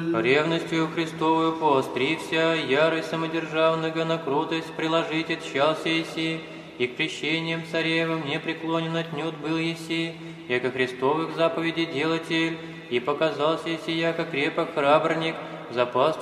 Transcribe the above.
Ревностью Христовую поострivся, ярость самодержавного на крутость приложите тщался еси, и к крещениям царевым не преклонен отнюдь был еси, яко Христовых заповедей делатель, и показался еси, яко крепок храбрник, запас